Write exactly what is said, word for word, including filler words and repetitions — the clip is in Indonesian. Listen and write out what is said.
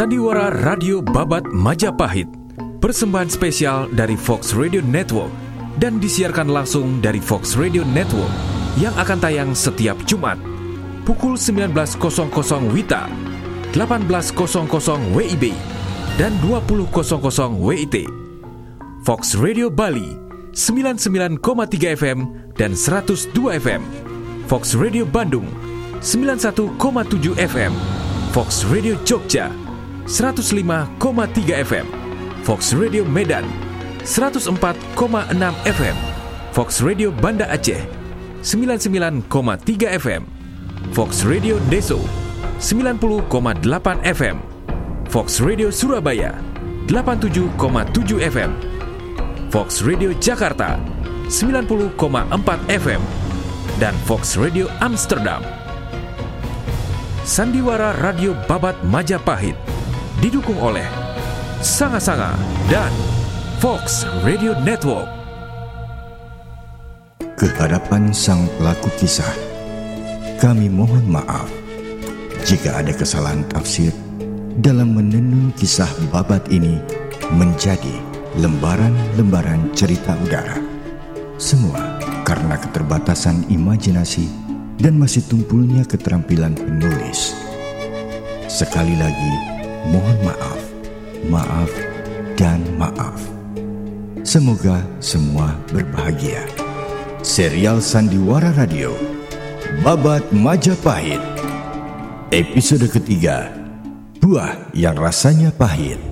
Sandiwara Radio Babat Majapahit, persembahan spesial dari Fox Radio Network dan disiarkan langsung dari Fox Radio Network yang akan tayang setiap Jumat pukul sembilan belas W I T A, delapan belas W I B dan dua puluh W I T. Fox Radio Bali sembilan puluh sembilan koma tiga F M dan seratus dua F M. Fox Radio Bandung sembilan puluh satu koma tujuh F M. Fox Radio Jogja seratus lima koma tiga F M. Fox Radio Medan seratus empat koma enam F M. Fox Radio Banda Aceh sembilan puluh sembilan koma tiga F M. Fox Radio Deso sembilan puluh koma delapan F M. Fox Radio Surabaya delapan puluh tujuh koma tujuh F M. Fox Radio Jakarta sembilan puluh koma empat F M dan Fox Radio Amsterdam. Sandiwara Radio Babat Majapahit didukung oleh Sanga-Sanga dan Fox Radio Network. Kehadapan sang pelaku kisah, kami mohon maaf jika ada kesalahan tafsir dalam menenun kisah Babat ini menjadi lembaran-lembaran cerita udara. Semua karena keterbatasan imajinasi dan masih tumpulnya keterampilan penulis. Sekali lagi, mohon maaf, maaf, dan maaf. Semoga semua berbahagia. Serial Sandiwara Radio Babat Majapahit, episode ketiga, Buah yang Rasanya Pahit.